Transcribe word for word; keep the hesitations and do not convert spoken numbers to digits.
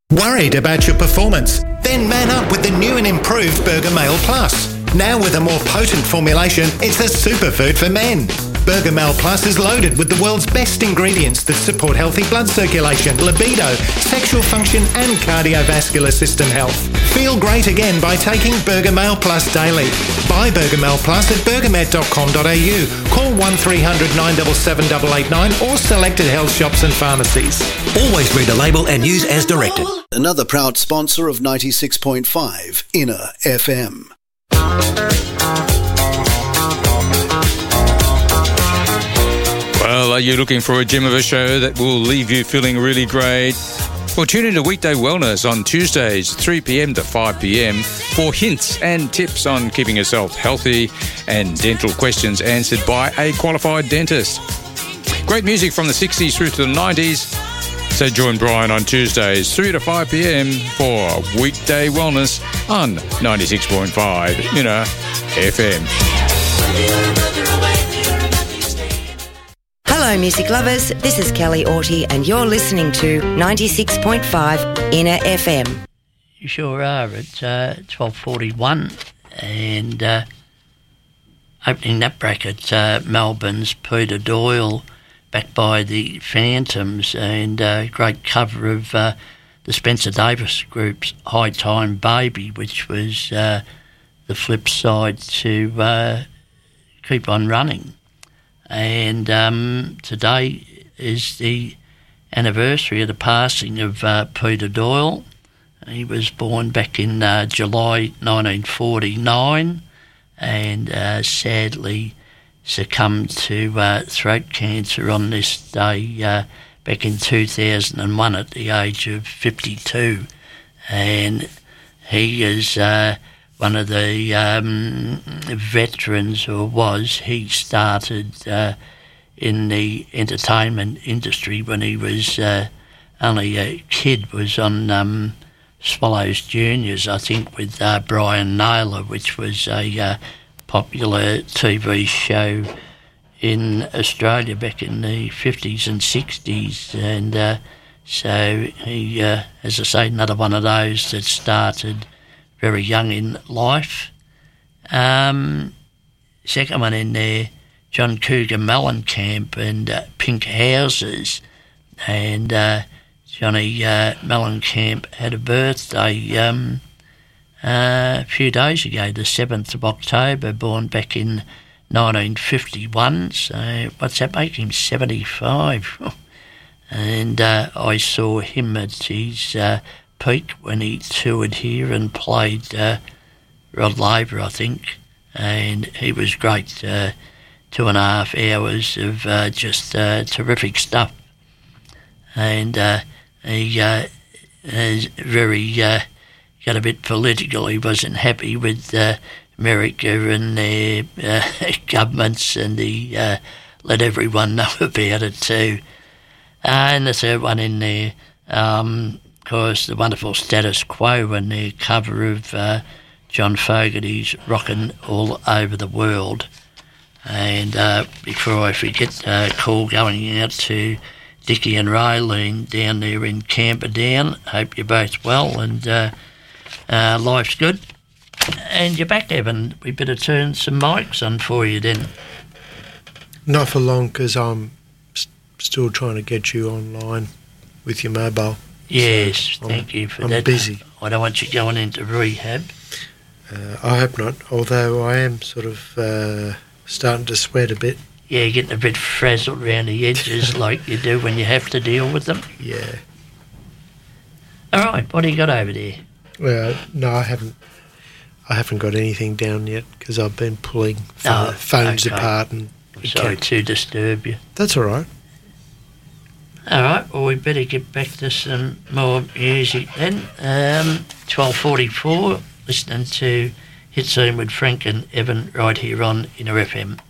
Worried about your performance? Then man up with the new and improved Burger Male Plus. Now with a more potent formulation, it's a superfood for men. Burger Male Plus is loaded with the world's best ingredients that support healthy blood circulation, libido, sexual function and cardiovascular system health. Feel great again by taking Burger Male Plus daily. Buy Burger Male Plus at burgermed dot com dot a u. Call one three hundred nine seven seven eight eight nine or selected health shops and pharmacies. Always read the label and use as directed. Another proud sponsor of ninety-six point five Inner F M. Well, are you looking for a gym of a show that will leave you feeling really great? Well, tune into Weekday Wellness on Tuesdays, three p.m. to five p.m. for hints and tips on keeping yourself healthy and dental questions answered by a qualified dentist. Great music from the sixties through to the nineties. So join Brian on Tuesdays, three to five p.m. for Weekday Wellness on ninety-six point five Inner F M. Hello, music lovers. This is Kelly Orty, and you're listening to ninety-six point five Inner F M. You sure are. It's uh, twelve forty-one, and uh, opening that bracket, uh, Melbourne's Peter Doyle, backed by the Phantoms, and a uh, great cover of uh, the Spencer Davis Group's High Time Baby, which was uh, the flip side to uh, Keep On Running. And um, today is the anniversary of the passing of uh, Peter Doyle. He was born back in uh, July nineteen forty-nine and uh, sadly succumbed to uh, throat cancer on this day uh, back in two thousand one at the age of fifty-two. And he is uh, one of the um, veterans, or was. He started uh, in the entertainment industry when he was uh, only a kid, was on um, Swallows Juniors, I think, with uh, Brian Naylor, which was a uh, popular T V show in Australia back in the fifties and sixties. And uh, so he, uh, as I say, another one of those that started very young in life. Um, second one in there, John Cougar Mellencamp and uh, Pink Houses. And uh, Johnny uh, Mellencamp had a birthday um, uh, a few days ago, the seventh of October, born back in nineteen fifty-one. So what's that make him, seventy-five? And uh, I saw him at his Uh, peak when he toured here and played uh, Rod Laver, I think, and he was great. Uh, two and a half hours of uh, just uh, terrific stuff, and uh, he uh, is very uh, got a bit political. He wasn't happy with uh, America and their uh, governments, and he uh, let everyone know about it too. Uh, and the third one in there, um, of course, the wonderful Status Quo and their cover of uh, John Fogerty's Rockin' All Over the World. And uh, before I forget, uh, call going out to Dickie and Raylene down there in Camperdown. Hope you're both well and uh, uh, life's good. And you're back, Evan. We better turn some mics on for you then. Not for long, because I'm st- still trying to get you online with your mobile. Yes, so thank you for I'm that. I'm busy. I don't want you going into rehab. Uh, I hope not, although I am sort of uh, starting to sweat a bit. Yeah, getting a bit frazzled around the edges like you do when you have to deal with them. Yeah. All right, what do you got over there? Well, no, I haven't. I haven't got anything down yet because I've been pulling phone, Oh, phones okay. apart and. I'm sorry to disturb you. That's all right. All right, well, we better get back to some more music then. Um, twelve forty-four, listening to Hit Scene with Frank and Evan right here on Inner F M.